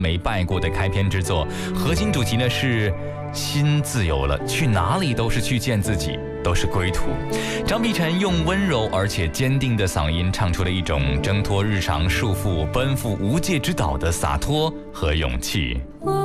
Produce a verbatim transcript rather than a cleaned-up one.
没败过的开篇之作，核心主题呢是心自由了，去哪里都是去见自己，都是归途。张碧晨用温柔而且坚定的嗓音，唱出了一种挣脱日常束缚、奔赴无界之岛的洒脱和勇气。